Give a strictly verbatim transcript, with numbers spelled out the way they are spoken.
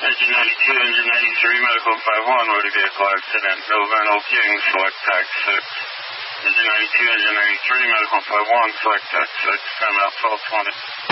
Engine ninety-two, engine ninety-three, medical five one, motor vehicle accident. November King, select tax six. Engine ninety-two, engine ninety-three, medical five one, select tax six, time out twelve twenty.